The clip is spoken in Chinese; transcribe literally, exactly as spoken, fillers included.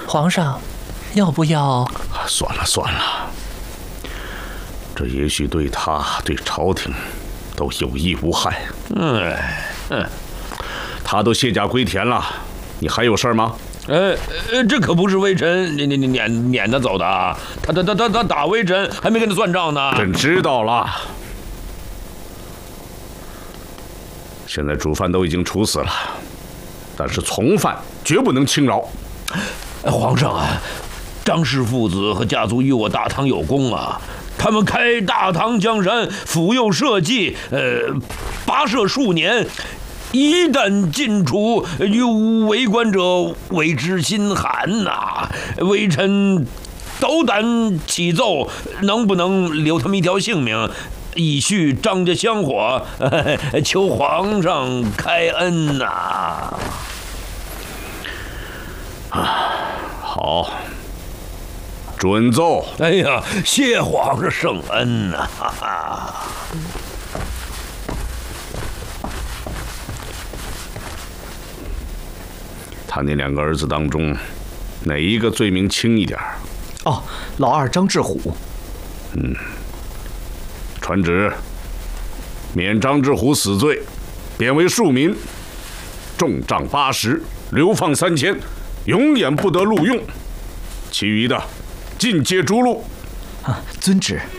皇上，要不要？ 算了算了，这也许对他、对朝廷都有益无害。嗯嗯，他都卸甲归田了，你还有事吗？ 呃呃，这可不是微臣撵撵撵撵他走的啊！他他他他他打微臣，还没跟他算账呢。 朕知道了。现在主犯都已经处死了，但是从犯绝不能轻饶。 皇上啊，张氏父子和家族与我大唐有功啊，他们开大唐江山，辅佑社稷，呃，跋涉数年。一旦尽除，与为官者为之心寒呐、啊！微臣斗胆启奏，能不能留他们一条性命，以续张家香火？求皇上开恩呐、啊！ 啊，好，准奏。 哎呀，谢皇上圣恩呐、啊！ 他那两个儿子当中，哪一个罪名轻一点？ 哦，老二张志虎。 嗯，传旨，免张志虎死罪，贬为庶民，重杖八十，流放三千，永远不得录用。其余的，尽皆诛戮。 啊，遵旨。